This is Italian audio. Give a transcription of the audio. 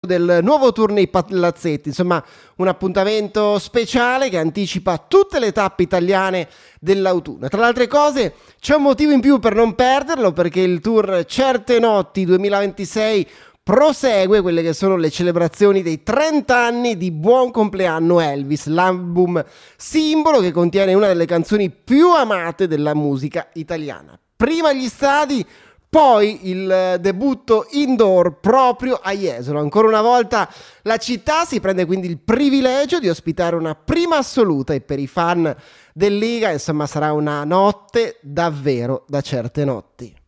del nuovo tour nei palazzetti, insomma un appuntamento speciale che anticipa tutte le tappe italiane dell'autunno. Tra le altre cose c'è un motivo in più per non perderlo, perché il tour Certe Notti 2026 prosegue quelle che sono le celebrazioni dei 30 anni di Buon compleanno Elvis, l'album simbolo che contiene una delle canzoni più amate della musica italiana. Prima gli stadi, poi il debutto indoor proprio a Jesolo. Ancora una volta la città si prende quindi il privilegio di ospitare una prima assoluta, e per i fan del Liga insomma sarà una notte davvero da certe notti.